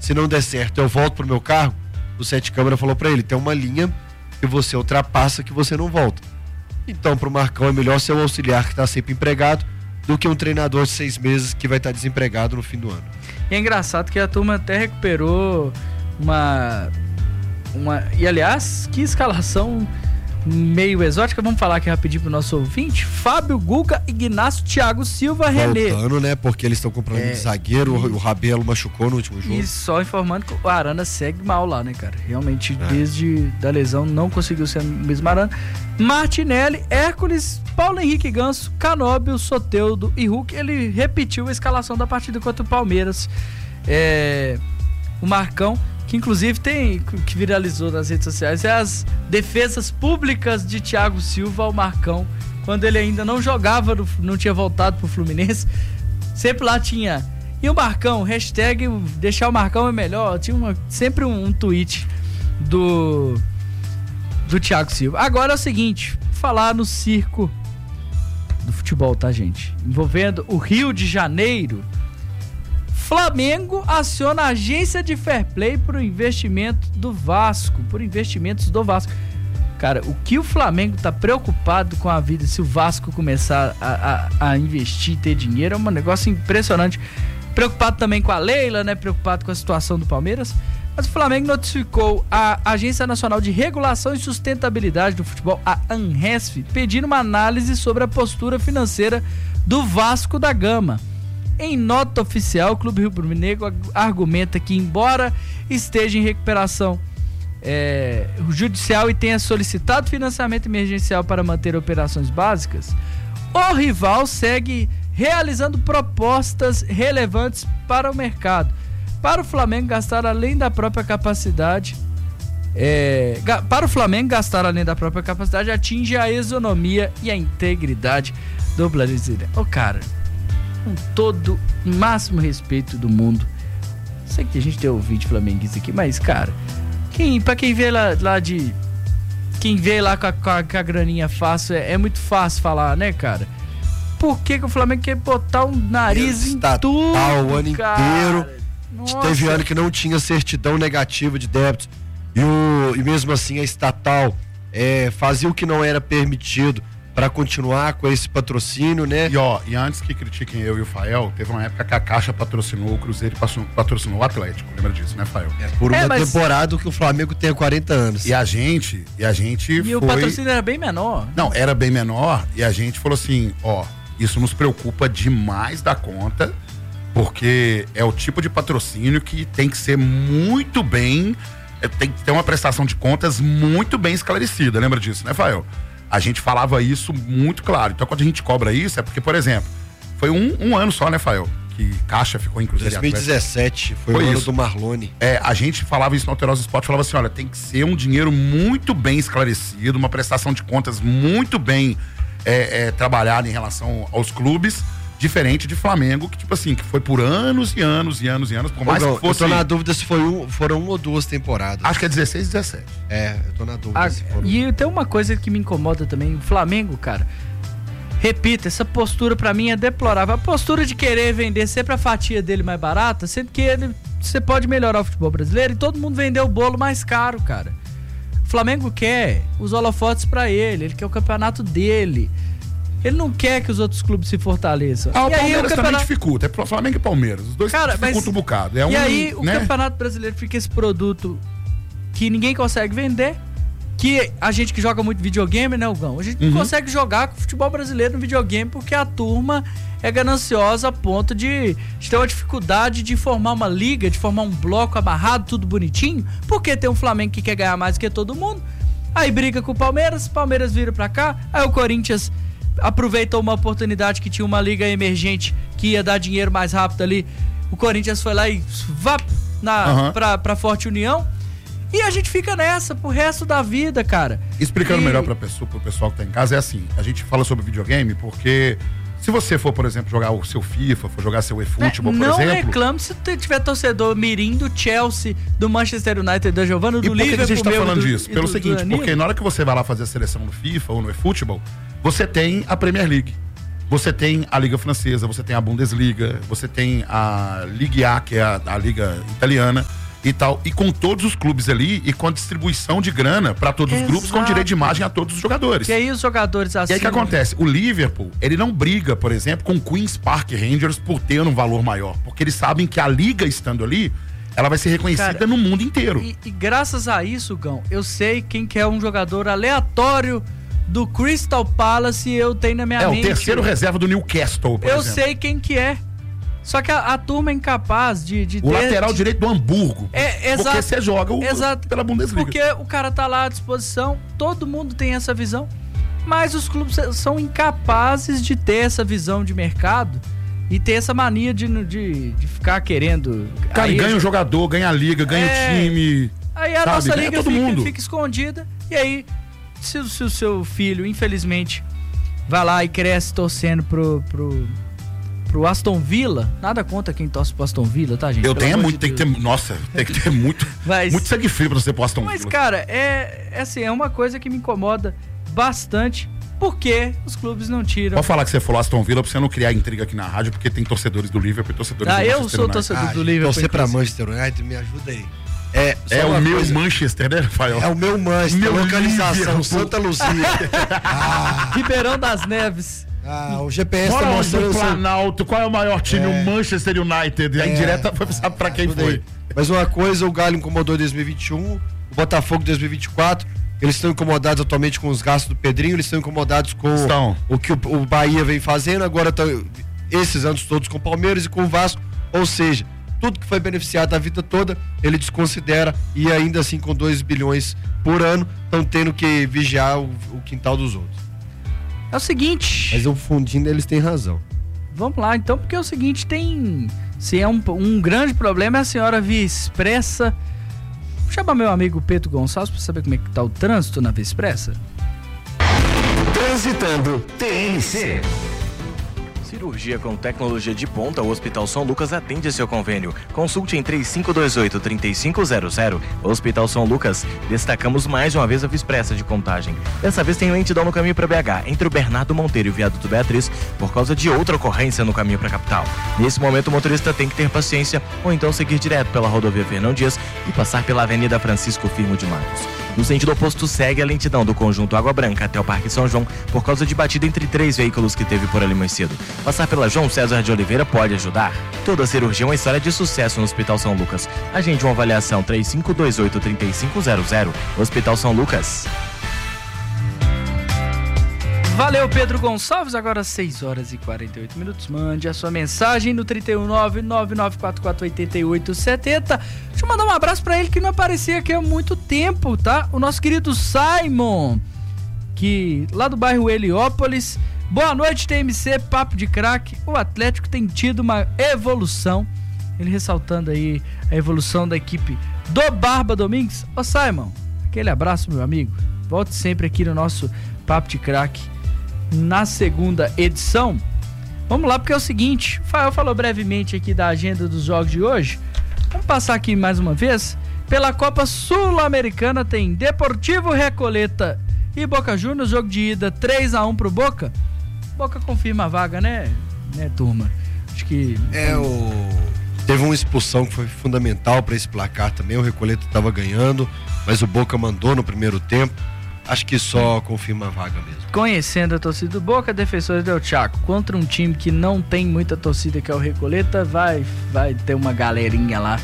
se não der certo, eu volto pro meu cargo. O Sete Câmara falou pra ele, tem uma linha que você ultrapassa que você não volta. Então, pro Marcão é melhor ser um auxiliar que tá sempre empregado do que um treinador de 6 meses que vai estar desempregado no fim do ano. E é engraçado que a turma até recuperou uma... E aliás, que escalação meio exótica. Vamos falar aqui rapidinho pro nosso ouvinte. Fábio, Guga, Ignacio, Thiago Silva, René. Voltando, né? Porque eles estão com problema de zagueiro, o Rabelo machucou no último jogo. E só informando que o Arana segue mal lá, né, cara? Realmente, desde da lesão, não conseguiu ser o mesmo Arana. Martinelli, Hércules, Paulo Henrique Ganso, Canóbio, Soteldo e Hulk. Ele repetiu a escalação da partida contra o Palmeiras. O Marcão, que inclusive que viralizou nas redes sociais, é as defesas públicas de Thiago Silva ao Marcão, quando ele ainda não jogava, não tinha voltado pro Fluminense, sempre lá tinha, e o Marcão, hashtag deixar o Marcão é melhor, tinha sempre um tweet do Thiago Silva. Agora é o seguinte, falar no circo do futebol, tá, gente? Envolvendo o Rio de Janeiro. Flamengo aciona a agência de fair play por investimentos do Vasco. Cara, o que o Flamengo tá preocupado com a vida se o Vasco começar a investir e ter dinheiro é um negócio impressionante. Preocupado também com a Leila, né? Preocupado com a situação do Palmeiras. Mas o Flamengo notificou a Agência Nacional de Regulação e Sustentabilidade do Futebol, a ANRESF, pedindo uma análise sobre a postura financeira do Vasco da Gama. Em nota oficial, o Clube Rubro-Negro argumenta que, embora esteja em recuperação judicial e tenha solicitado financiamento emergencial para manter operações básicas, o rival segue realizando propostas relevantes para o mercado. Para o Flamengo gastar além da própria capacidade, atinge a isonomia e a integridade do brasileiro. Cara, com todo o máximo respeito do mundo, sei que a gente tem ouvinte flamenguista aqui, mas, cara, pra quem vê quem vê lá com a graninha fácil, é muito fácil falar, né, cara? Por que o Flamengo quer botar o nariz em tudo, o ano inteiro? Nossa. Teve ano que não tinha certidão negativa de débitos e mesmo assim a estatal fazia o que não era permitido para continuar com esse patrocínio, né? E antes que critiquem eu e o Fael, teve uma época que a Caixa patrocinou o Cruzeiro e patrocinou o Atlético. Lembra disso, né, Fael? Por uma temporada que o Flamengo tem 40 anos. E a gente E o patrocínio era bem menor. Não, era bem menor e a gente falou assim, isso nos preocupa demais da conta, porque é o tipo de patrocínio que tem que ser muito bem, tem que ter uma prestação de contas muito bem esclarecida. Lembra disso, né, Fael? A gente falava isso muito claro. Então, quando a gente cobra isso, é porque, por exemplo, foi um ano só, né, Fael? Que Caixa ficou em Cruzeiro. 2017, foi o ano do Marlone. A gente falava isso no Alterosa Esporte, falava assim, olha, tem que ser um dinheiro muito bem esclarecido, uma prestação de contas muito bem trabalhada em relação aos clubes, diferente de Flamengo, que tipo assim, que foi por anos e anos e anos e anos, por mais que fosse... Eu tô na dúvida se foram 1 ou 2 temporadas. Acho que é 16 e 17. Eu tô na dúvida se foram. E tem uma coisa que me incomoda também, o Flamengo, cara, repito, essa postura pra mim é deplorável. A postura de querer vender sempre a fatia dele mais barata, sendo que você pode melhorar o futebol brasileiro e todo mundo vender o bolo mais caro, cara. O Flamengo quer os holofotes pra ele quer o campeonato dele. Ele não quer que os outros clubes se fortaleçam. O Palmeiras também dificulta. É Flamengo e Palmeiras. Os dois dificultam um bocado. Aí o Campeonato Brasileiro fica esse produto que ninguém consegue vender. Que a gente que joga muito videogame, né, Gão? A gente não consegue jogar com o futebol brasileiro no videogame porque a turma é gananciosa a ponto de ter uma dificuldade de formar uma liga, de formar um bloco amarrado, tudo bonitinho. Porque tem um Flamengo que quer ganhar mais do que todo mundo. Aí briga com o Palmeiras vira pra cá. Aí o Corinthians aproveitou uma oportunidade que tinha uma liga emergente que ia dar dinheiro mais rápido ali. O Corinthians foi lá e pra Forte União. E a gente fica nessa pro resto da vida, cara. Explicando melhor pro pessoal que tá em casa, é assim, a gente fala sobre videogame porque se você for, por exemplo, jogar o seu FIFA, for jogar seu eFootball, por exemplo... Não reclame se tiver torcedor mirim do Chelsea, do Manchester United, da Giovanna, do Liverpool. E por que a gente tá falando disso? Pelo seguinte, porque na hora que você vai lá fazer a seleção no FIFA ou no eFootball, você tem a Premier League, você tem a Liga Francesa, você tem a Bundesliga, você tem a Ligue A, que é a Liga Italiana. e tal, e com todos os clubes ali e com a distribuição de grana para todos os grupos, com direito de imagem a todos os jogadores. E aí os jogadores assim... E aí o que acontece? O Liverpool, ele não briga, por exemplo, com o Queen's Park Rangers por ter um valor maior, porque eles sabem que a liga estando ali, ela vai ser reconhecida, cara, no mundo inteiro. E graças a isso, Gão, eu sei quem que é um jogador aleatório do Crystal Palace, eu tenho na minha mente. É o terceiro reserva do Newcastle, por exemplo. Eu sei quem que é. Só que a turma é incapaz de ter... O lateral direito do Hamburgo. Exato. Porque você joga pela Bundesliga. Porque o cara tá lá à disposição, todo mundo tem essa visão, mas os clubes são incapazes de ter essa visão de mercado e ter essa mania de ficar querendo... Cara, aí ganha o jogador, ganha a liga, ganha o time. Aí a nossa liga fica escondida, e aí, se o seu filho, infelizmente, vai lá e cresce torcendo pro Aston Villa, nada contra quem torce pro Aston Villa, tá, gente? Eu tenho muito, tem que ter muito sangue frio pra você pro Aston Villa. Mas, cara, é uma coisa que me incomoda bastante, porque os clubes não tiram... Pode falar que você falou Aston Villa pra você não criar intriga aqui na rádio, porque tem torcedores do Liverpool e torcedores do Manchester United. Eu sou torcedor do Liverpool. Torcer pra Manchester United, me ajuda aí. É o meu Manchester, né, Rafael? É o meu Manchester, meu localização, Liverpool. Santa Luzia. Ribeirão das Neves. O GPS Bora tá mostrando... Planalto, qual é o maior time? O Manchester United. A indireta sabe pra quem foi. Mas uma coisa, o Galo incomodou em 2021, o Botafogo em 2024, eles estão incomodados atualmente com os gastos do Pedrinho, eles estão incomodados com o que o Bahia vem fazendo, agora esses anos todos com o Palmeiras e com o Vasco, ou seja, tudo que foi beneficiado a vida toda, ele desconsidera, e ainda assim com 2 bilhões por ano, estão tendo que vigiar o quintal dos outros. É o seguinte... Mas o fundinho deles tem razão. Vamos lá, então, porque é o seguinte, se é um grande problema, é a senhora Via Expressa. Vou chamar meu amigo Pedro Gonçalves para saber como é que tá o trânsito na Via Expressa. Transitando TNC. Cirurgia com tecnologia de ponta, o Hospital São Lucas atende seu convênio. Consulte em 3528-3500. Hospital São Lucas, destacamos mais uma vez a Via Expressa de Contagem. Dessa vez tem lentidão no caminho para BH, entre o Bernardo Monteiro e o Viaduto Beatriz, por causa de outra ocorrência no caminho para a capital. Nesse momento o motorista tem que ter paciência, ou então seguir direto pela rodovia Fernão Dias e passar pela Avenida Francisco Firmo de Matos. No sentido oposto, segue a lentidão do conjunto Água Branca até o Parque São João, por causa de batida entre 3 veículos que teve por ali mais cedo. Passar pela João César de Oliveira pode ajudar. Toda cirurgia é uma história de sucesso no Hospital São Lucas. Agende uma avaliação 3528-3500. Hospital São Lucas. Valeu, Pedro Gonçalves. Agora 6 horas e 48 minutos. Mande a sua mensagem no 319-9944-8870. Deixa eu mandar um abraço pra ele que não aparecia aqui há muito tempo, tá? O nosso querido Simon, que lá do bairro Heliópolis. Boa noite, TMC, Papo de Craque. O Atlético tem tido uma evolução. Ele ressaltando aí a evolução da equipe do Barba Domingues. Ô Simon, aquele abraço, meu amigo. Volte sempre aqui no nosso Papo de Craque na segunda edição. Vamos lá, porque é o seguinte, o Fael falou brevemente aqui da agenda dos jogos de hoje. Vamos passar aqui mais uma vez. Pela Copa Sul-Americana tem Deportivo Recoleta e Boca Juniors, jogo de ida 3-1 pro Boca. Boca confirma a vaga, né turma? Acho que... Teve uma expulsão que foi fundamental para esse placar também, o Recoleta estava ganhando, mas o Boca mandou no primeiro tempo. Acho que só confirma a vaga mesmo. Conhecendo a torcida do Boca, Defensores del Chaco, contra um time que não tem muita torcida, que é o Recoleta, vai ter uma galerinha lá,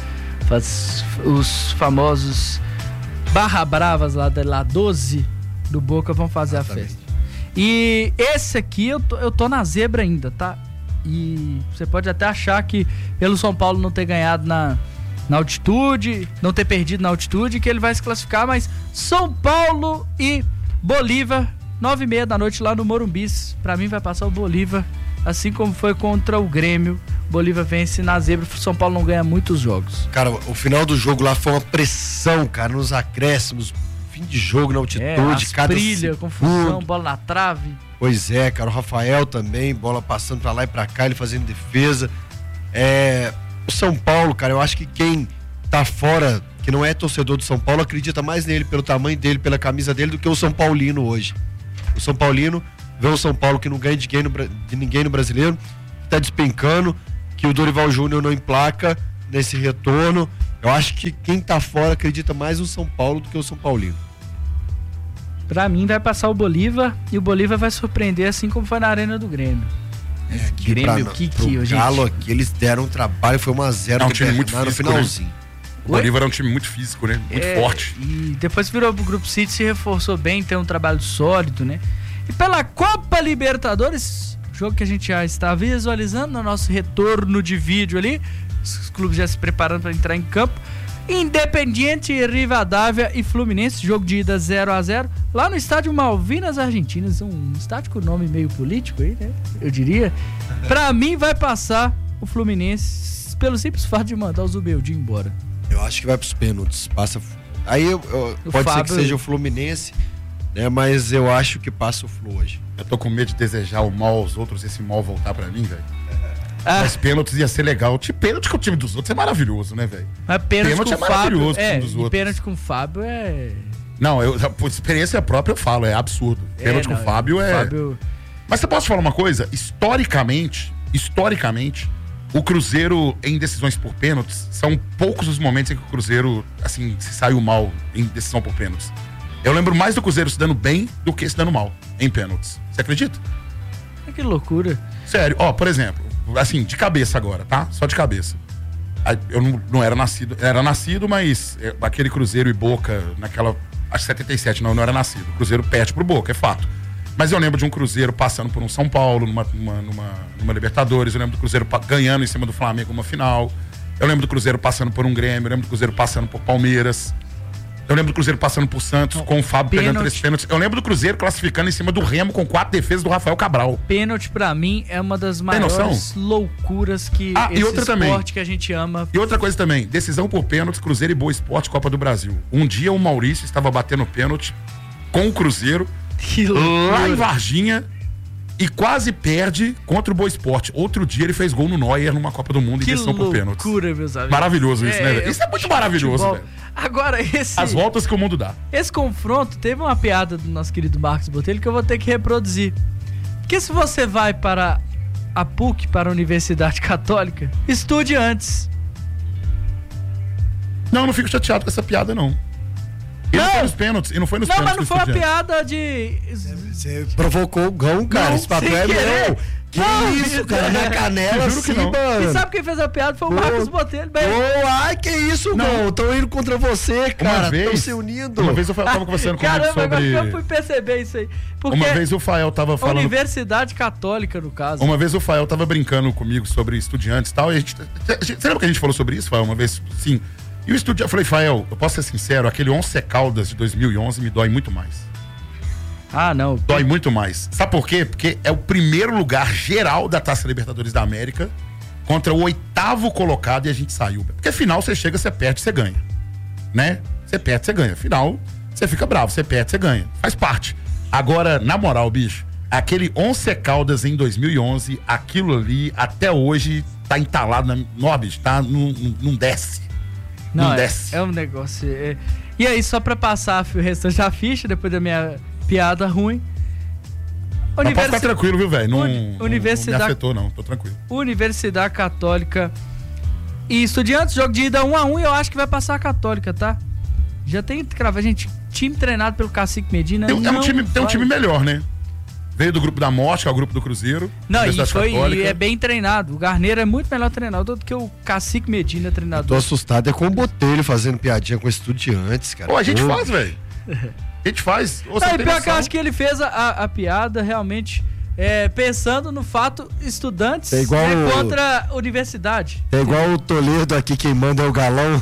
os famosos Barra Bravas lá 12 do Boca vão fazer a festa. E esse aqui eu tô na zebra ainda, tá? E você pode até achar que pelo São Paulo não ter ganhado na altitude, não ter perdido na altitude, que ele vai se classificar, mas São Paulo e Bolívar, 9h30 da noite lá no Morumbi. Pra mim vai passar o Bolívar, assim como foi contra o Grêmio. Bolívar vence na zebra, São Paulo não ganha muitos jogos. Cara, o final do jogo lá foi uma pressão, cara, nos acréscimos, fim de jogo na altitude, cada brilha, confusão, bola na trave. Pois é, cara, o Rafael também, bola passando pra lá e pra cá, ele fazendo defesa. O São Paulo, cara, eu acho que quem tá fora, que não é torcedor do São Paulo, acredita mais nele, pelo tamanho dele, pela camisa dele, do que o São Paulino hoje. O São Paulino vê o São Paulo que não ganha de ninguém no Brasileiro, tá despencando, que o Dorival Júnior não emplaca nesse retorno. Eu acho que quem tá fora acredita mais no São Paulo do que o São Paulino. Pra mim vai passar o Bolívar e o Bolívar vai surpreender assim como foi na Arena do Grêmio. Grêmio, o Galo aqui, eles deram um trabalho, foi 1-0 É um time muito no físico, finalzinho. Né? O Bolívar é um time muito físico, né? Muito forte. E depois virou pro Grupo City, se reforçou bem, tem um trabalho sólido, né? E pela Copa Libertadores, jogo que a gente já está visualizando no nosso retorno de vídeo ali, os clubes já se preparando para entrar em campo. Independiente, Rivadavia e Fluminense, jogo de ida 0-0, lá no estádio Malvinas Argentinas, um estádio com nome meio político aí, né? Eu diria. Pra mim vai passar o Fluminense pelo simples fato de mandar o Zubeldia embora. Eu acho que vai pros pênaltis, passa. Aí pode ser que seja o Fluminense, né? Mas eu acho que passa o Flu hoje. Eu tô com medo de desejar o mal aos outros e esse mal voltar pra mim, velho. Mas pênaltis ia ser legal. Pênalti com o time dos outros é maravilhoso, né, velho? Mas pênalti é maravilhoso com o time dos e outros. pênalti com o Fábio é... Não, por experiência própria eu falo, é absurdo. Pênalti com o Fábio é... Mas você pode falar uma coisa? Historicamente, o Cruzeiro em decisões por pênaltis, são poucos os momentos em que o Cruzeiro, assim, se saiu mal em decisão por pênaltis. Eu lembro mais do Cruzeiro se dando bem do que se dando mal em pênaltis. Você acredita? Que loucura. Sério, por exemplo, assim, de cabeça agora, tá? Só de cabeça. Eu não era nascido, mas aquele Cruzeiro e Boca, naquela, acho que 77, não era nascido. O Cruzeiro perde pro Boca, é fato. Mas eu lembro de um Cruzeiro passando por um São Paulo, numa Libertadores. Eu lembro do Cruzeiro ganhando em cima do Flamengo uma final. Eu lembro do Cruzeiro passando por um Grêmio. Eu lembro do Cruzeiro passando por Palmeiras. Eu lembro do Cruzeiro passando por Santos, com o Fábio pegando 3 pênaltis. Eu lembro do Cruzeiro classificando em cima do Remo com 4 defesas do Rafael Cabral. Pênalti, pra mim, é uma das maiores loucuras que esse esporte também, que a gente ama. E outra coisa também, decisão por pênaltis, Cruzeiro e Boa Esporte, Copa do Brasil. Um dia o Maurício estava batendo pênalti com o Cruzeiro, lá em Varginha, e quase perde contra o Boa Esporte. Outro dia ele fez gol no Neuer numa Copa do Mundo em decisão por pênaltis. Loucura, meus amigos. Maravilhoso isso, né, velho? Isso é muito maravilhoso, velho. Agora, as voltas que o mundo dá. Esse confronto teve uma piada do nosso querido Marcos Botelho que eu vou ter que reproduzir. Porque se você vai para a PUC, para a Universidade Católica, estude antes. Não fico chateado com essa piada, não. E não foi nos pênaltis. E não foi nos pênaltis. Não, mas não foi uma piada de... Você provocou o gão, cara. Não, esse papel é meu. Que isso, cara? Na canela, juro que não. E sabe quem fez a piada? Foi o Marcos Botelho. Ai, que isso, Gão? Estão indo contra você, cara. Estão se unindo. Uma vez eu tava conversando comigo sobre... Caramba, eu fui perceber isso aí. Porque uma vez o Fael tava falando... Universidade Católica, no caso. Uma vez o Fael tava brincando comigo sobre estudiantes e tal. E você lembra que a gente falou sobre isso, Fael? Uma vez, sim. E o estudiante... Eu falei, Fael, eu posso ser sincero, aquele Once Caldas de 2011 me dói muito mais. Ah, não. Dói muito mais. Sabe por quê? Porque é o primeiro lugar geral da Taça Libertadores da América contra o 8º colocado e a gente saiu. Porque final você chega, você perde, você ganha. Né? Você perde, você ganha. Final, você fica bravo. Você perde, você ganha. Faz parte. Agora, na moral, bicho, aquele Once Caldas em 2011, aquilo ali, até hoje, tá entalado na... Não, bicho, tá... Não desce. Não desce. É um negócio... E aí, só pra passar o restante da ficha, depois da minha... piada ruim. Mas pode ficar tranquilo, viu, velho? Não me afetou, não. Tô tranquilo. Universidade Católica e Estudiantes, jogo de ida 1-1 e eu acho que vai passar a Católica, tá? Já tem que cravar, gente. Time treinado pelo Cacique Medina. Tem um time melhor, né? Veio do grupo da Morte, que é o grupo do Cruzeiro. Não, e é bem treinado. O Garneiro é muito melhor treinador do que o Cacique Medina, treinador. Eu tô assustado, é com o Botelho fazendo piadinha com Estudiantes, cara. Pô, a gente faz, velho. A gente faz. Não, e pior que eu acho que ele fez a piada realmente pensando no fato estudantes contra a universidade. É igual o Toledo aqui, quem manda é o Galão.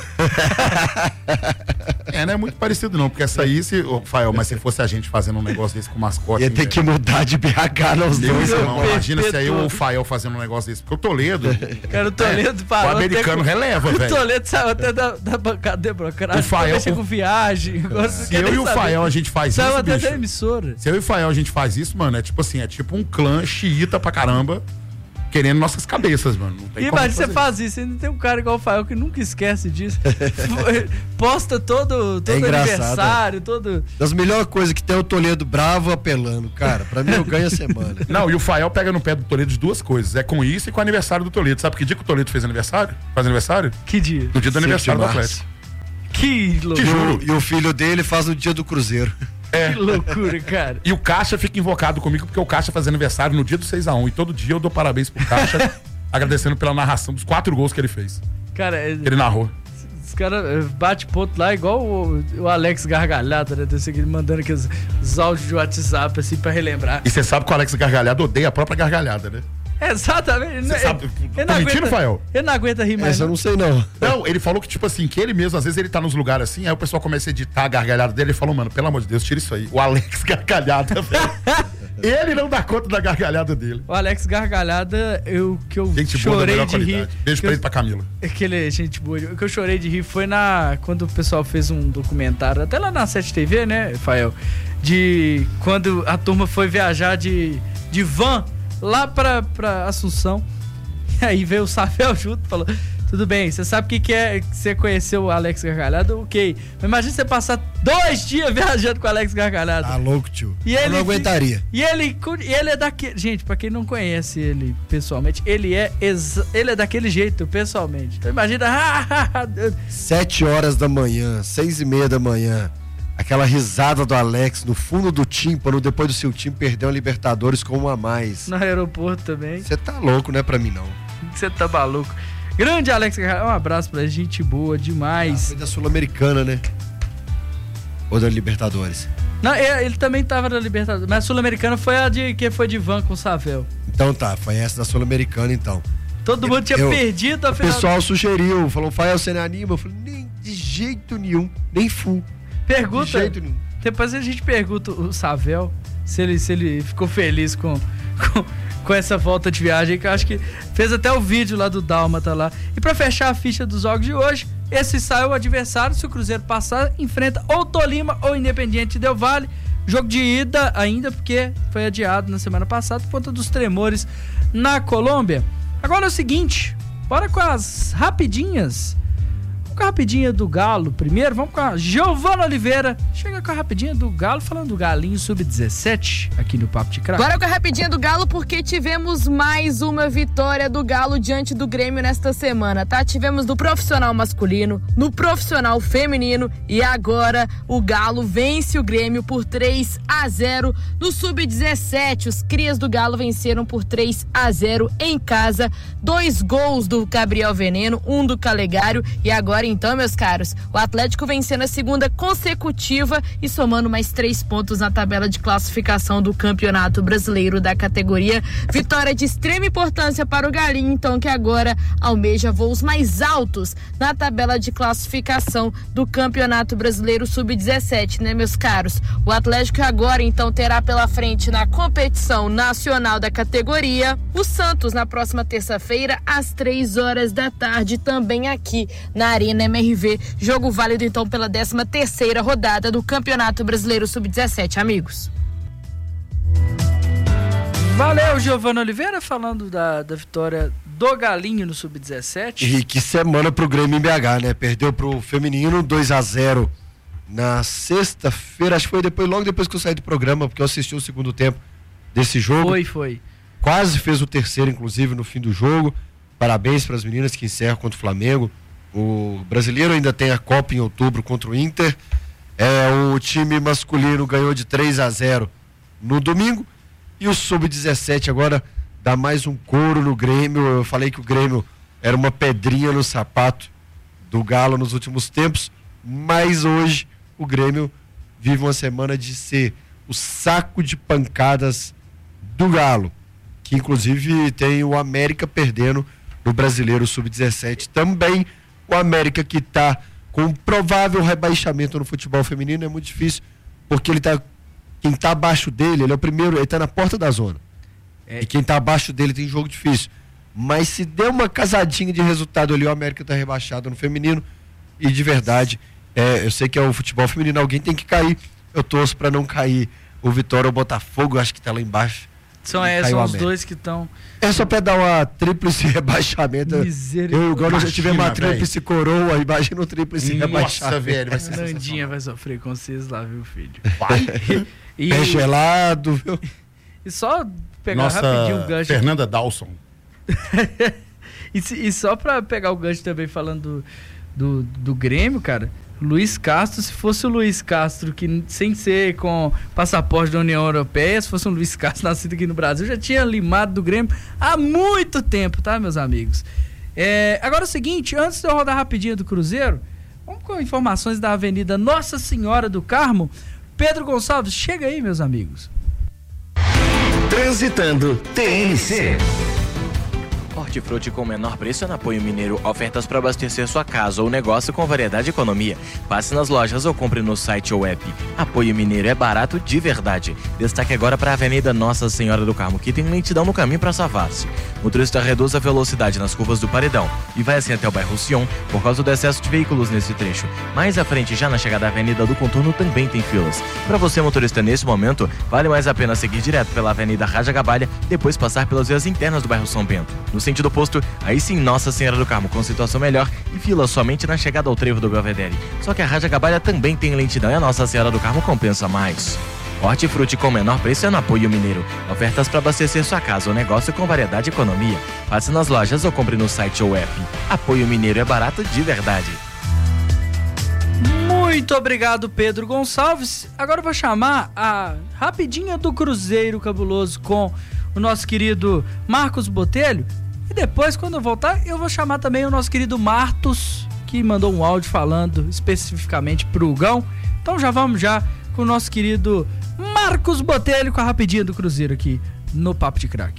Não é muito parecido não, porque essa aí, Fael, mas se fosse a gente fazendo um negócio desse com mascote... Ia ter que mudar de BH nos dois, irmão. Imagina se aí o Fael fazendo um negócio desse, porque o Toledo... Cara, o Toledo parou. O americano releva, velho. O Toledo saiu até da bancada democrática. O Fael... com viagem. Se eu e o Fael a gente faz saiu isso, até bicho, da emissora. Se eu e o Fael a gente faz isso, mano, é tipo um clã xiita pra caramba, querendo nossas cabeças, mano. Não tem E como imagina você fazer faz isso, ainda tem um cara igual o Fael que nunca esquece disso. Posta todo aniversário, todo... Das melhores coisas que tem é o Toledo bravo apelando. Cara, pra mim eu ganho a semana. Não, e o Fael pega no pé do Toledo de duas coisas. É com isso e com o aniversário do Toledo. Sabe que dia que o Toledo fez aniversário? Faz aniversário? Que dia? No dia do 5 aniversário de do março. Atlético. Que loucura. Te juro. E o filho dele faz no dia do Cruzeiro. Que loucura, cara. E o Caixa fica invocado comigo porque o Caixa faz aniversário no dia do 6x1. E todo dia eu dou parabéns pro Caixa, agradecendo pela narração dos 4 gols que ele fez. Cara, Que ele narrou. os caras bate ponto lá igual o Alex Gargalhada, né? Mandando aqueles áudios de WhatsApp, assim, pra relembrar. E você sabe que o Alex Gargalhada odeia a própria gargalhada, né? Exatamente. Você sabe? Ele Tá mentindo, Fael? Ele não aguenta rir mais. Essa eu não sei não. Não, ele falou que, tipo assim, que ele mesmo, às vezes ele tá nos lugares assim, aí o pessoal começa a editar a gargalhada dele e falou, mano, pelo amor de Deus, tira isso aí. O Alex Gargalhada, velho. Ele não dá conta da gargalhada dele. O Alex Gargalhada, que eu Gente boa da chorei melhor de rir. qualidade. Beijo pra ele e pra Camila. Aquele gente boa. O que eu chorei de rir foi quando o pessoal fez um documentário, até lá na 7 TV, né, Fael? De quando a turma foi viajar de van lá pra Assunção. E aí veio o Safel junto e falou: tudo bem, você sabe o que é que você conheceu o Alex Gargalhada? Ok. Mas imagina você passar 2 dias viajando com o Alex Gargalhada. Tá louco, tio. E Eu ele não aguentaria. E ele é daquele... Gente, pra quem não conhece ele pessoalmente, ele é daquele jeito pessoalmente. Então imagina... 7 horas da manhã, 6:30 da manhã. Aquela risada do Alex no fundo do tímpano, depois do seu time perder uma Libertadores com 1 a mais. no aeroporto também. Você tá louco, não é pra mim não. Você tá maluco. Grande Alex Gargalhada. Um abraço pra gente boa demais. Foi da Sul-Americana, né? Ou da Libertadores? Não, ele também tava na Libertadores. Mas a Sul-Americana foi a que foi de van com o Savel. Então tá, foi essa da Sul-Americana então. Todo mundo tinha perdido a O final. pessoal sugeriu, falou, Fael, você não anima? Eu falei, nem de jeito nenhum, nem full. Pergunta. De jeito nenhum. Depois a gente pergunta o Savel se ele ficou feliz com essa volta de viagem, que eu acho que fez até o vídeo lá do Dálmata lá. E pra fechar a ficha dos jogos de hoje, esse sai o adversário, se o Cruzeiro passar, enfrenta ou Tolima ou Independiente Del Valle. Jogo de ida ainda, porque foi adiado na semana passada por conta dos tremores na Colômbia. Agora é o seguinte, bora com as rapidinhas. Vamos com a rapidinha do Galo primeiro. Vamos com a Giovana Oliveira. Chega com a rapidinha do Galo, falando do Galinho Sub-17 aqui no Papo de Craque. Agora com a rapidinha do Galo, porque tivemos mais uma vitória do Galo diante do Grêmio nesta semana, tá? Tivemos no profissional masculino, no profissional feminino e agora o Galo vence o Grêmio por 3-0 no Sub-17. Os crias do Galo venceram por 3-0 em casa. 2 gols do Gabriel Veneno, 1 do Calegário e agora então, meus caros, o Atlético vencendo a segunda consecutiva e somando mais 3 pontos na tabela de classificação do Campeonato Brasileiro da categoria. Vitória de extrema importância para o Galinho, então, que agora almeja voos mais altos na tabela de classificação do Campeonato Brasileiro Sub-17, né, meus caros? O Atlético agora, então, terá pela frente na competição nacional da categoria o Santos na próxima terça-feira, às 3 horas da tarde, também aqui na Arena MRV, jogo válido então pela 13ª rodada do Campeonato Brasileiro Sub-17, amigos. Valeu, Giovana Oliveira, falando da vitória do Galinho no Sub-17. E que semana pro Grêmio em BH, né? Perdeu pro feminino 2-0 na sexta-feira, acho que foi logo depois que eu saí do programa, porque eu assisti o segundo tempo desse jogo. Foi. Quase fez o terceiro, inclusive, no fim do jogo. Parabéns para as meninas que encerram contra o Flamengo. O brasileiro ainda tem a Copa em outubro contra o Inter. O time masculino ganhou de 3-0 no domingo. E o Sub-17 agora dá mais um couro no Grêmio. Eu falei que o Grêmio era uma pedrinha no sapato do Galo nos últimos tempos. Mas hoje o Grêmio vive uma semana de ser o saco de pancadas do Galo. Que inclusive tem o América perdendo no Brasileiro Sub-17 também. O América que está com um provável rebaixamento no futebol feminino é muito difícil, porque quem está abaixo dele, ele é o primeiro, ele está na porta da zona. E quem está abaixo dele tem jogo difícil. Mas se der uma casadinha de resultado ali, o América está rebaixado no feminino. E de verdade, eu sei que é o futebol feminino, alguém tem que cair. Eu torço para não cair o Vitória ou o Botafogo, acho que está lá embaixo São os dois que estão... É só pra dar uma tríplice rebaixamento. Eu e o Galo já tivemos uma tríplice coroa, imagina um tríplice rebaixamento. Nossa, velho, vai ser Nandinha vai sofrer com vocês lá, viu, filho? Vai. Pé gelado, viu? E só pegar rapidinho o gancho. Fernanda Dawson. E só pra pegar o gancho também falando do Grêmio, cara, Luiz Castro, se fosse o Luiz Castro, que sem ser com passaporte da União Europeia, se fosse um Luiz Castro nascido aqui no Brasil, já tinha limado do Grêmio há muito tempo, tá, meus amigos? Agora é o seguinte, antes de eu rodar rapidinho do Cruzeiro, vamos com informações da Avenida Nossa Senhora do Carmo. Pedro Gonçalves, chega aí, meus amigos. Transitando TNC. Hortifruti com menor preço na Apoio Mineiro. Ofertas para abastecer sua casa ou negócio com variedade e economia. Passe nas lojas ou compre no site ou app. Apoio Mineiro é barato de verdade. Destaque agora para a Avenida Nossa Senhora do Carmo, que tem lentidão no caminho para Savassi. O motorista reduz a velocidade nas curvas do Paredão e vai assim até o bairro Sion por causa do excesso de veículos nesse trecho. Mais à frente, já na chegada à Avenida do Contorno, também tem filas. Para você, motorista, nesse momento, vale mais a pena seguir direto pela Avenida Raja Gabalha, depois passar pelas vias internas do bairro São Bento. No sentido oposto, aí sim Nossa Senhora do Carmo com situação melhor e fila somente na chegada ao trevo do Belvedere. Só que a Raja Gabalha também tem lentidão e a Nossa Senhora do Carmo compensa mais. Hortifruti com menor preço é no Apoio Mineiro. Ofertas para abastecer sua casa ou negócio com variedade e economia. Passe nas lojas ou compre no site ou app. Apoio Mineiro é barato de verdade. Muito obrigado, Pedro Gonçalves. Agora eu vou chamar a rapidinha do Cruzeiro Cabuloso com o nosso querido Marcos Botelho. E depois, quando eu voltar, eu vou chamar também o nosso querido Martos, que mandou um áudio falando especificamente pro Gão. Então já vamos com o nosso querido Marcos Botelho com a rapidinha do Cruzeiro aqui no Papo de Craque.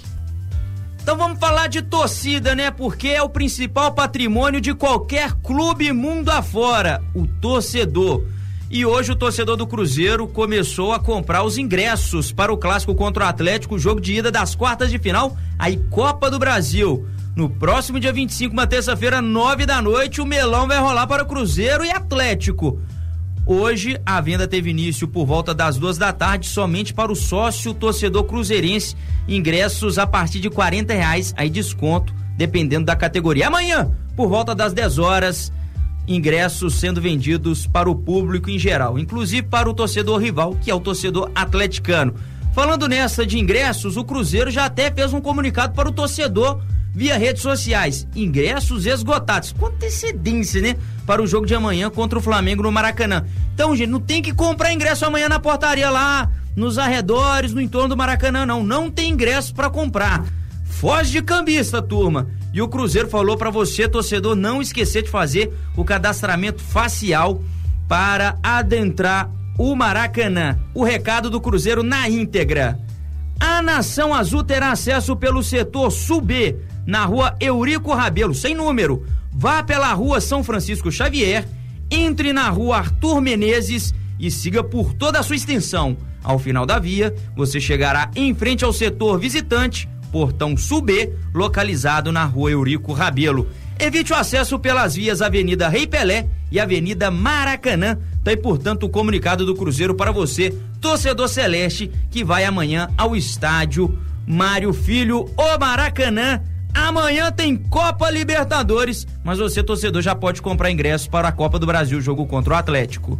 Então vamos falar de torcida, né? Porque é o principal patrimônio de qualquer clube mundo afora, o torcedor. E hoje o torcedor do Cruzeiro começou a comprar os ingressos para o clássico contra o Atlético, jogo de ida das quartas de final, aí Copa do Brasil. No próximo dia 25, uma terça-feira, 21h, o melão vai rolar para o Cruzeiro e Atlético. Hoje, a venda teve início por volta das 14h, somente para o sócio torcedor cruzeirense. Ingressos a partir de R$40, aí desconto, dependendo da categoria. Amanhã, por volta das 10h, ingressos sendo vendidos para o público em geral, inclusive para o torcedor rival, que é o torcedor atleticano. Falando nessa de ingressos, o Cruzeiro já até fez um comunicado para o torcedor via redes sociais. Ingressos esgotados, com antecedência, né? Para o jogo de amanhã contra o Flamengo no Maracanã. Então, gente, não tem que comprar ingresso amanhã na portaria lá, nos arredores, no entorno do Maracanã, não. Não tem ingresso para comprar. Foge de cambista, turma. E o Cruzeiro falou para você, torcedor, não esquecer de fazer o cadastramento facial para adentrar o Maracanã. O recado do Cruzeiro na íntegra. A Nação Azul terá acesso pelo setor Sul B, na rua Eurico Rabelo, sem número. Vá pela rua São Francisco Xavier, entre na rua Arthur Menezes e siga por toda a sua extensão. Ao final da via, você chegará em frente ao setor visitante, Portão Sul B, localizado na rua Eurico Rabelo. Evite o acesso pelas vias Avenida Rei Pelé e Avenida Maracanã. Tá aí, portanto, o comunicado do Cruzeiro para você, torcedor celeste, que vai amanhã ao estádio Mário Filho, o Maracanã. Amanhã tem Copa Libertadores, mas você, torcedor, já pode comprar ingressos para a Copa do Brasil, jogo contra o Atlético.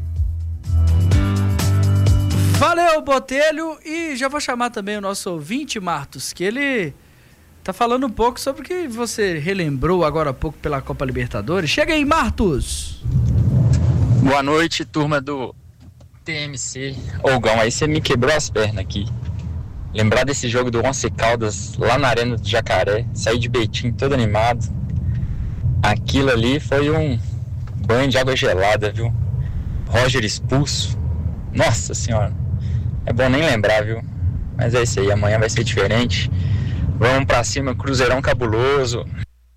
Valeu, Botelho, e já vou chamar também o nosso ouvinte, Martos, que ele tá falando um pouco sobre o que você relembrou agora há pouco pela Copa Libertadores. Chega aí, Martos! Boa noite, turma do TMC. Ô, Gão, aí você me quebrou as pernas aqui. Lembrar desse jogo do Once Caldas lá na Arena do Jacaré, sair de Betim todo animado. Aquilo ali foi um banho de água gelada, viu? Roger expulso. Nossa senhora, é bom nem lembrar, viu? Mas é isso aí, amanhã vai ser diferente. Vamos pra cima, Cruzeirão cabuloso.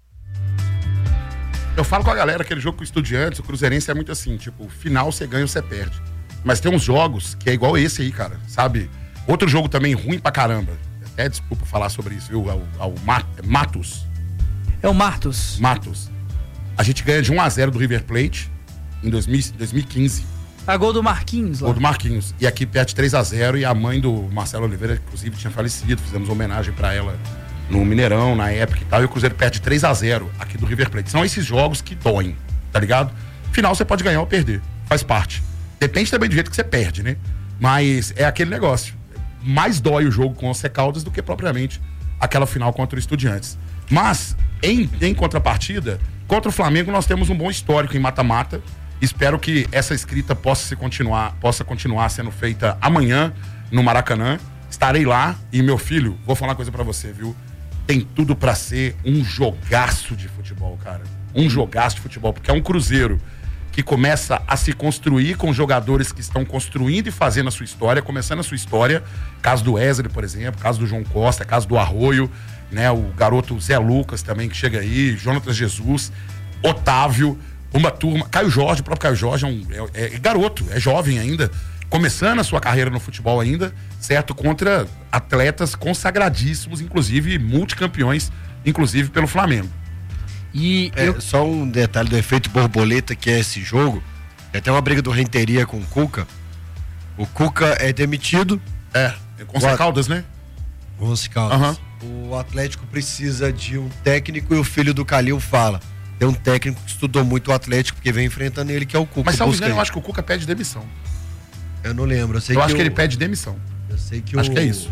Eu falo com a galera, aquele jogo com o Estudiantes, o Cruzeirense é muito assim, tipo, final você ganha ou você perde. Mas tem uns jogos que é igual esse aí, cara, sabe? Outro jogo também ruim pra caramba. Até desculpa falar sobre isso, viu? Matos. É o Martos. Matos. A gente ganha de 1-0 do River Plate em 2015. A gol do Marquinhos lá. Gol do Marquinhos. E aqui perde 3-0 e a mãe do Marcelo Oliveira, inclusive, tinha falecido. Fizemos homenagem pra ela no Mineirão, na época e tal. E o Cruzeiro perde 3-0 aqui do River Plate. São esses jogos que doem, tá ligado? Final você pode ganhar ou perder. Faz parte. Depende também do jeito que você perde, né? Mas é aquele negócio. Mais dói o jogo com o Once Caldas do que propriamente aquela final contra o Estudiantes. Mas, em contrapartida, contra o Flamengo nós temos um bom histórico em mata-mata. Espero que essa escrita possa continuar sendo feita amanhã no Maracanã. Estarei lá e, meu filho, vou falar uma coisa pra você, viu? Tem tudo pra ser um jogaço de futebol, cara. Um jogaço de futebol, porque é um Cruzeiro que começa a se construir com jogadores que estão construindo e fazendo a sua história, começando a sua história. Caso do Wesley, por exemplo, caso do João Costa, caso do Arroio, né? O garoto Zé Lucas também, que chega aí, Jonatas Jesus, Otávio, uma turma, Caio Jorge, o próprio Caio Jorge é garoto, é jovem ainda, começando a sua carreira no futebol ainda, certo? Contra atletas consagradíssimos, inclusive multicampeões, inclusive pelo Flamengo. E só um detalhe do efeito borboleta, que é esse jogo. É até uma briga do Renteria com o Cuca. O Cuca é demitido. Com o Caldas, né? Com o Caldas. O Atlético precisa de um técnico e o filho do Calil fala. Tem um técnico que estudou muito o Atlético, porque vem enfrentando ele, que é o Cuca. Mas, se eu acho que o Cuca pede demissão. Eu não lembro. Eu acho que ele pede demissão. Eu sei que acho que é isso.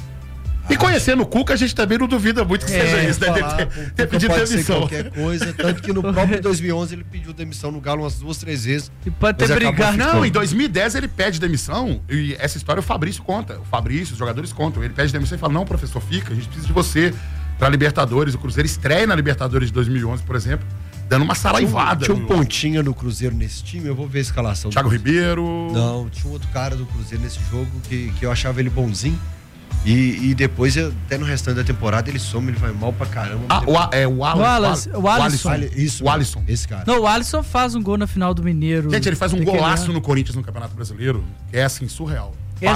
E conhecendo o Cuca, a gente também não duvida muito que seja isso, né? Ter pedido demissão. Qualquer coisa, tanto que no próprio 2011 ele pediu demissão no Galo umas 2, 3 vezes. E pode ter brigado. Não, em 2010 ele pede demissão, e essa história o Fabrício conta. O Fabrício, os jogadores contam. Ele pede demissão e fala: não, professor, fica, a gente precisa de você pra Libertadores. O Cruzeiro estreia na Libertadores de 2011, por exemplo, dando uma saraivada. Tinha um pontinha no Cruzeiro nesse time, eu vou ver a escalação. Thiago Ribeiro. Não, tinha um outro cara do Cruzeiro nesse jogo que eu achava ele bonzinho. E depois, até no restante da temporada, ele some, ele vai mal pra caramba. O Alisson. Isso, o Alisson. Esse cara. Não, o Alisson faz um gol na final do Mineiro. Gente, ele faz um golaço no Corinthians no Campeonato Brasileiro, que é assim, surreal.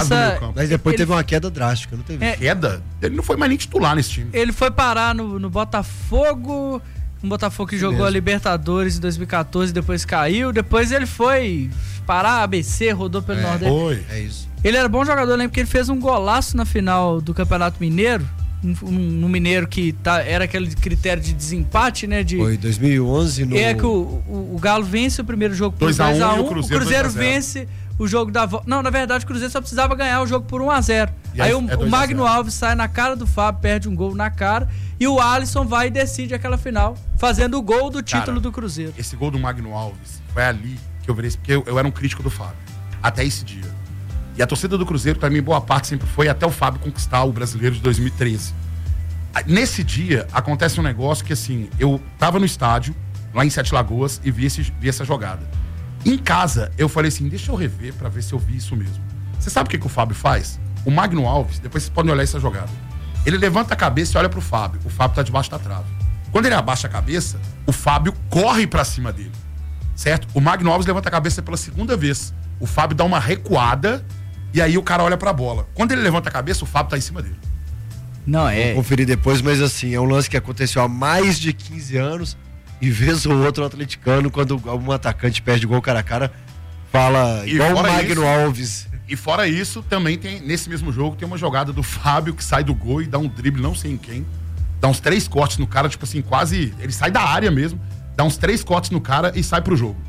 Mas depois teve uma queda drástica, não teve? Queda? Ele não foi mais nem titular nesse time. Ele foi parar no Botafogo, um Botafogo que jogou a Libertadores em 2014, depois caiu, depois ele foi parar a ABC, rodou pelo Nordeste. Foi. É isso. Ele era bom jogador, eu lembro que ele fez um golaço na final do Campeonato Mineiro, no Mineiro que era aquele critério de desempate, né? Foi 2011 no... É que o Galo vence o primeiro jogo por 2-1 o Cruzeiro vence o jogo da volta. Não, na verdade o Cruzeiro só precisava ganhar o jogo por 1-0. Aí o Magno Alves sai na cara do Fábio, perde um gol na cara, e o Alisson vai e decide aquela final, fazendo o gol do título do Cruzeiro. Esse gol do Magno Alves foi ali que eu virei, porque eu era um crítico do Fábio, até esse dia. E a torcida do Cruzeiro, também, boa parte, sempre foi até o Fábio conquistar o Brasileiro de 2013. Nesse dia, acontece um negócio que, assim, eu tava no estádio, lá em Sete Lagoas, e vi essa jogada. Em casa, eu falei assim, deixa eu rever pra ver se eu vi isso mesmo. Você sabe o que o Fábio faz? O Magno Alves, depois vocês podem olhar essa jogada. Ele levanta a cabeça e olha pro Fábio. O Fábio tá debaixo da trave. Quando ele abaixa a cabeça, o Fábio corre pra cima dele. Certo? O Magno Alves levanta a cabeça pela segunda vez. O Fábio dá uma recuada e aí o cara olha pra bola. Quando ele levanta a cabeça, o Fábio tá em cima dele. Não, Vou conferir depois, mas assim, é um lance que aconteceu há mais de 15 anos e vez ou outro o atleticano, quando um atacante perde gol cara a cara, fala igual o Magno Alves. E fora isso, também tem, nesse mesmo jogo, tem uma jogada do Fábio que sai do gol e dá um drible, não sei em quem, dá uns 3 cortes no cara, tipo assim, quase, ele sai da área mesmo, dá uns 3 cortes no cara e sai pro jogo.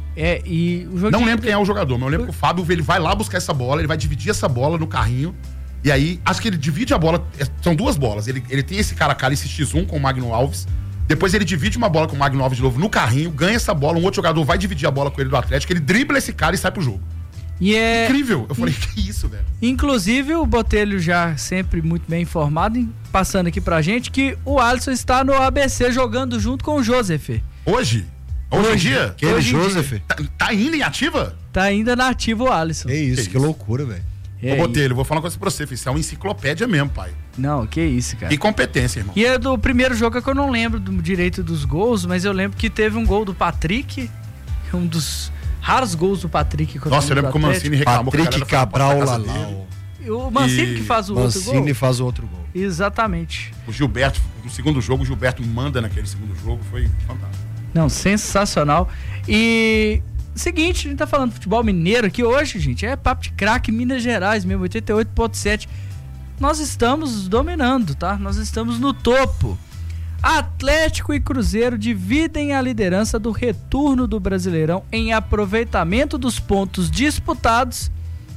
E o jogo não lembro quem é o jogador, mas eu lembro que o Fábio, ele vai lá buscar essa bola, ele vai dividir essa bola no carrinho, e aí, acho que ele divide a bola, são 2 bolas, ele tem esse cara a cara, esse X1 com o Magno Alves, depois ele divide uma bola com o Magno Alves de novo no carrinho, ganha essa bola, um outro jogador vai dividir a bola com ele do Atlético, ele dribla esse cara e sai pro jogo. Incrível, eu falei, que isso, velho. Inclusive o Botelho já sempre muito bem informado, passando aqui pra gente, que o Alisson está no ABC jogando junto com o Joseph. Hoje em dia? Aquele Joseph? Tá ainda em ativa? Tá ainda na ativa o Alisson. É isso, que loucura, velho. Ô, Botelho, vou falar uma coisa pra você, isso é uma enciclopédia mesmo, pai. Não, que isso, cara. E competência, irmão. E é do primeiro jogo que eu não lembro direito dos gols, mas eu lembro que teve um gol do Patrick, um dos raros gols do Patrick. Nossa, eu lembro que o Mancini reclamou. Patrick Cabral Lalau. O Mancini que faz o outro gol? Mancini faz o outro gol. Exatamente. O Gilberto, no segundo jogo, o Gilberto manda naquele segundo jogo, foi fantástico. Não, sensacional. E Seguinte, a gente tá falando de futebol mineiro aqui hoje, gente, é papo de craque, Minas Gerais mesmo, 88,7. Nós estamos dominando, tá? Nós estamos no topo. Atlético e Cruzeiro dividem a liderança do retorno do Brasileirão em aproveitamento dos pontos disputados.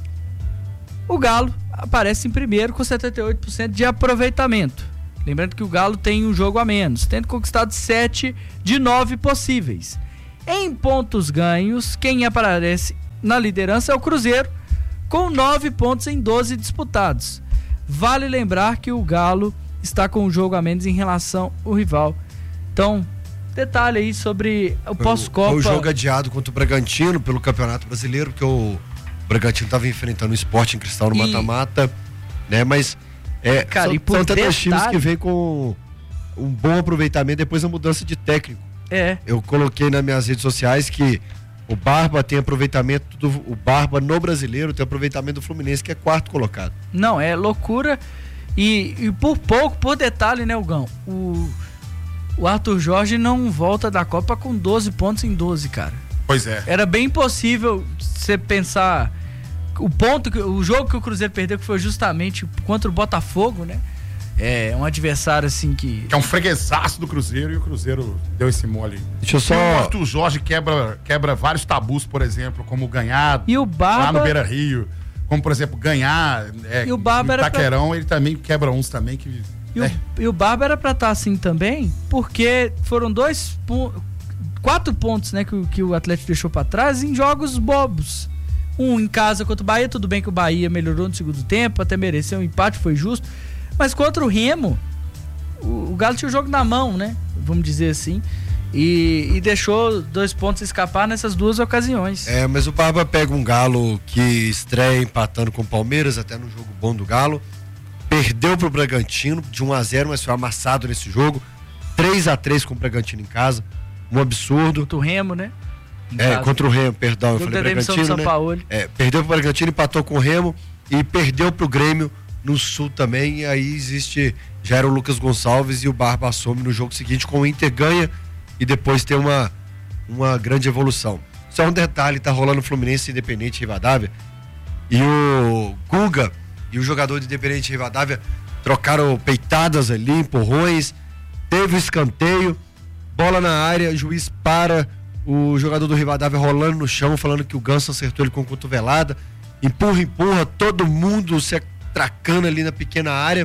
O Galo aparece em primeiro com 78% de aproveitamento. Lembrando que o Galo tem um jogo a menos, tendo conquistado 7 de 9 possíveis. Em pontos ganhos, quem aparece na liderança é o Cruzeiro, com 9 pontos em 12 disputados. Vale lembrar que o Galo está com um jogo a menos em relação ao rival. Então, detalhe aí sobre o pós-Copa. O jogo adiado contra o Bragantino pelo Campeonato Brasileiro, porque o Bragantino estava enfrentando o Sport em Cristal no mata-mata, né? Mas cara, são tantos times que vêm com um bom aproveitamento depois da mudança de técnico. Eu coloquei nas minhas redes sociais que o Barba tem aproveitamento o Barba no Brasileiro tem aproveitamento do Fluminense, que é 4º colocado. Não, é loucura. E por detalhe, né, Hugão? O Arthur Jorge não volta da Copa com 12 pontos em 12, cara. Pois é. Era bem impossível você pensar o jogo que o Cruzeiro perdeu, que foi justamente contra o Botafogo, né? É um adversário assim que é um freguesaço do Cruzeiro, e o Cruzeiro deu esse mole. Deixa eu só... O Arthur Jorge quebra vários tabus, por exemplo, como ganhar e o Barba... lá no Beira-Rio, como por exemplo ganhar e o Barba em Itaquerão, ele também quebra uns também que... E o Barba era pra estar assim também, porque foram 4 pontos, né, que o Atlético deixou pra trás em jogos bobos. Um em casa contra o Bahia, tudo bem que o Bahia melhorou no segundo tempo, até mereceu um empate, foi justo. Mas contra o Remo, o Galo tinha o jogo na mão, né? Vamos dizer assim. E deixou 2 pontos escapar nessas 2 ocasiões. Mas o Barba pega um Galo que estreia empatando com o Palmeiras, até no jogo bom do Galo. Perdeu pro Bragantino de 1-0, mas foi amassado nesse jogo. 3-3 com o Bragantino em casa. Um absurdo. Contra o Remo, né? Contra o Remo, perdão. Eu falei Bragantino, né? Perdeu pro Bragantino, empatou com o Remo e perdeu pro Grêmio no Sul também. E aí já era o Lucas Gonçalves e o Barba assume no jogo seguinte, com o Inter ganha e depois tem uma grande evolução. Só um detalhe, tá rolando Fluminense e Independente Rivadavia, e o Guga e o jogador de Independente Rivadavia trocaram peitadas ali, empurrões, teve o escanteio, bola na área, juiz para o jogador do Rivadavia rolando no chão, falando que o Ganso acertou ele com cotovelada, empurra, todo mundo se atracando ali na pequena área,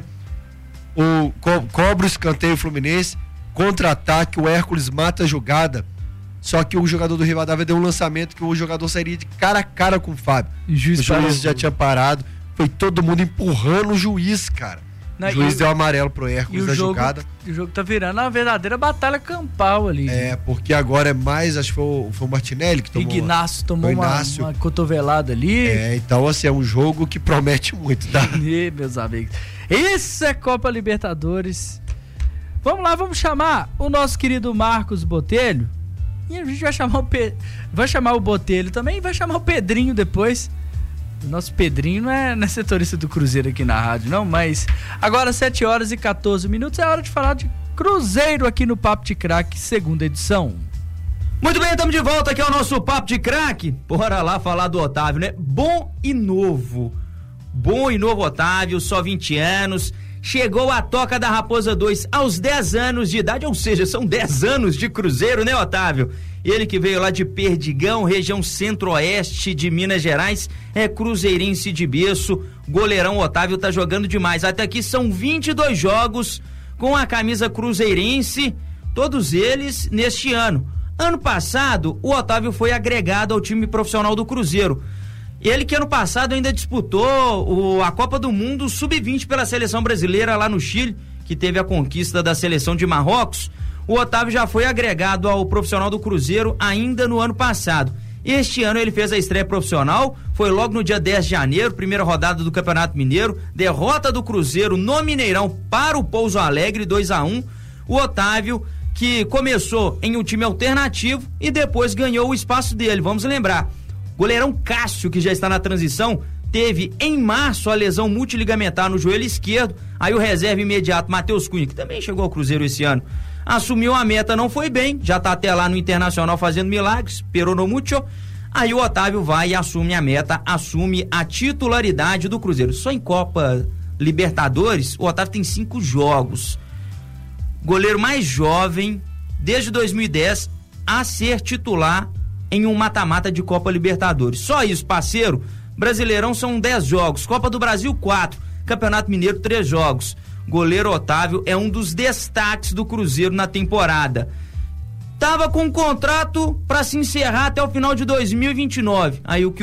cobra o escanteio Fluminense, contra-ataque, o Hércules mata a jogada, só que o jogador do Rivadavia deu um lançamento que o jogador sairia de cara a cara com o Fábio. O juiz já tinha parado, foi todo mundo empurrando o juiz, cara. O juiz deu amarelo pro Hércules na jogada. O jogo tá virando uma verdadeira batalha campal ali. Porque agora é mais, acho que foi o Martinelli que tomou. Ignacio tomou uma cotovelada ali. Então assim, é um jogo que promete muito, tá? Meus amigos. Isso é Copa Libertadores. Vamos lá, vamos chamar o nosso querido Marcos Botelho. E a gente vai chamar o Botelho também e vai chamar o Pedrinho depois. O nosso Pedrinho não é setorista do Cruzeiro aqui na rádio, não, mas agora 7h14, é hora de falar de Cruzeiro aqui no Papo de Craque, segunda edição. Muito bem, estamos de volta aqui ao nosso Papo de Craque. Bora lá falar do Otávio, né? Bom e novo Otávio, só 20 anos, chegou à Toca da Raposa 2 aos 10 anos de idade, ou seja, são 10 anos de Cruzeiro, né, Otávio? Ele que veio lá de Perdigão, região centro-oeste de Minas Gerais, é cruzeirense de berço, goleirão Otávio tá jogando demais. Até aqui são 22 jogos com a camisa cruzeirense, todos eles neste ano. Ano passado, o Otávio foi agregado ao time profissional do Cruzeiro. Ele que ano passado ainda disputou a Copa do Mundo Sub-20 pela seleção brasileira lá no Chile, que teve a conquista da seleção de Marrocos. O Otávio já foi agregado ao profissional do Cruzeiro ainda no ano passado. Este ano ele fez a estreia profissional, foi logo no dia 10 de janeiro, primeira rodada do Campeonato Mineiro, derrota do Cruzeiro no Mineirão para o Pouso Alegre, 2-1. O Otávio, que começou em um time alternativo e depois ganhou o espaço dele, vamos lembrar. Goleirão Cássio, que já está na transição, teve em março a lesão multiligamentar no joelho esquerdo, aí o reserva imediato Matheus Cunha, que também chegou ao Cruzeiro esse ano, assumiu a meta, não foi bem, já tá até lá no Internacional fazendo milagres, pero no mucho. Aí o Otávio vai e assume a meta, assume a titularidade do Cruzeiro. Só em Copa Libertadores, o Otávio tem 5 jogos. Goleiro mais jovem, desde 2010, a ser titular em um mata-mata de Copa Libertadores. Só isso, parceiro. Brasileirão são 10 jogos, Copa do Brasil 4, Campeonato Mineiro 3 jogos. Goleiro Otávio é um dos destaques do Cruzeiro na temporada. Tava com um contrato para se encerrar até o final de 2029. Aí o que